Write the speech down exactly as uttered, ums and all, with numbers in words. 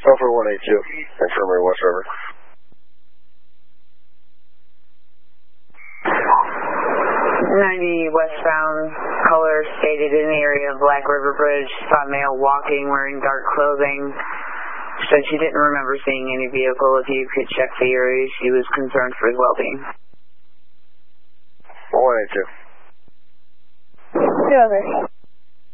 Alpha one eight two, Infirmary West River. ninety westbound, color stated in the area of Black River Bridge, saw male walking wearing dark clothing. Said she didn't remember seeing any vehicle. If you could check the area, she was concerned for his well-being. one eight two. Two over.